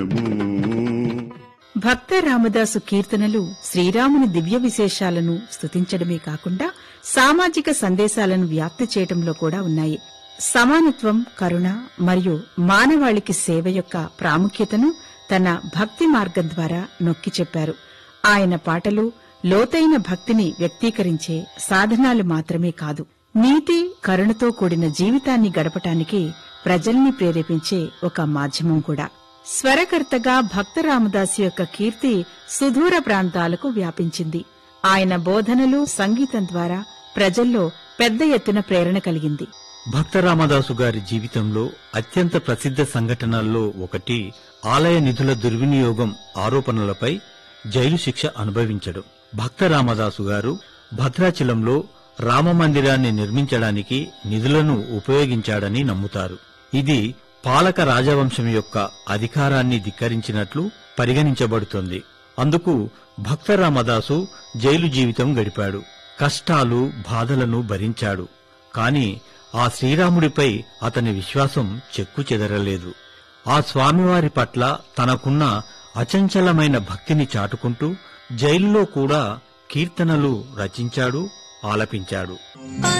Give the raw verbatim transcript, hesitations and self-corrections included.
భక్త రామదాసు కీర్తనలు శ్రీరాముని దివ్య విశేషాలను స్తుతించడమే కాకుండా సామాజిక సందేశాలను వ్యాప్తి చేయడంలో కూడా ఉన్నాయి. సమానత్వం, కరుణ మరియు మానవాళికి సేవ యొక్క ప్రాముఖ్యతను తన భక్తి మార్గం ద్వారా నొక్కి చెప్పారు. ఆయన పాటలు లోతైన భక్తిని వ్యక్తీకరించే సాధనాలు మాత్రమే కాదు, నీతి, కరుణతో కూడిన జీవితాన్ని గడపటానికి ప్రజల్ని ప్రేరేపించే ఒక మాధ్యమం కూడా. స్వరకర్తగా భక్త రామదాసు యొక్క కీర్తి సుదూర ప్రాంతాలకు వ్యాపించింది. ఆయన బోధనలు, సంగీతం ద్వారా ప్రజల్లో పెద్ద ఎత్తున ప్రేరణ కలిగింది. భక్త రామదాసు గారి జీవితంలో అత్యంత ప్రసిద్ధ సంఘటనల్లో ఒకటి ఆలయ నిధుల దుర్వినియోగం ఆరోపణలపై జైలు శిక్ష అనుభవించడం. భక్త రామదాసు గారు భద్రాచలంలో రామమందిరాన్ని నిర్మించడానికి నిధులను ఉపయోగించాడని నమ్ముతారు. ఇది పాలక రాజవంశం యొక్క అధికారాన్ని ధిక్కరించినట్లు పరిగణించబడుతోంది. అందుకు భక్త రామదాసు జైలు జీవితం గడిపాడు. కష్టాలు, బాధలను భరించాడు. కాని ఆ శ్రీరాముడిపై అతని విశ్వాసం చెక్కు చెదరలేదు. ఆ స్వామివారి పట్ల తనకున్న అచంచలమైన భక్తిని చాటుకుంటూ జైలులో కూడా కీర్తనలు రచించాడు, ఆలపించాడు.